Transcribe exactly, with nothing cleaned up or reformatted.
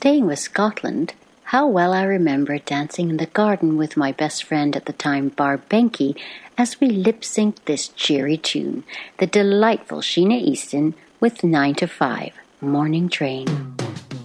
Staying with Scotland, how well I remember dancing in the garden with my best friend at the time, Barb Benke, as we lip-synced this cheery tune, the delightful Sheena Easton with nine to five, Morning Train.